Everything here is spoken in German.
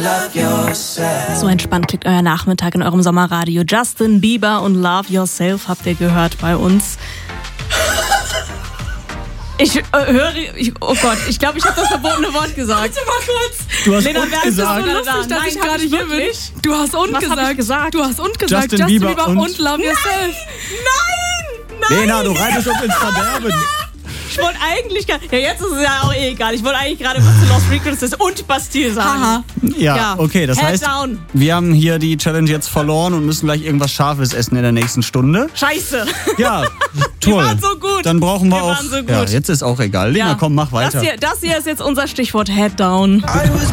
So entspannt klingt euer Nachmittag in eurem Sommerradio. Justin Bieber und Love Yourself habt ihr gehört bei uns. Oh Gott, ich glaube, ich habe das verbotene Wort gesagt. Warte mal kurz. Du hast Lena, und gesagt. Das ist so lustig, dass ich gerade hier bin. Du hast und gesagt. Du hast und gesagt. Justin Bieber und Love Yourself. Nein! Lena, du reitest uns ins Verderben. Ich wollte eigentlich, ja jetzt ist es ja auch egal, ich wollte eigentlich gerade was zu Lost Frequencies und Bastille sagen. Haha. Ja, okay, das Head heißt, down. wir haben hier die Challenge jetzt verloren und müssen gleich irgendwas Scharfes essen in der nächsten Stunde. Scheiße. Ja, toll. Wir waren so gut. Dann brauchen wir auch. Waren so gut. Ja, jetzt ist auch egal. Lena, komm, mach weiter. Das hier ist jetzt unser Stichwort Head down. I was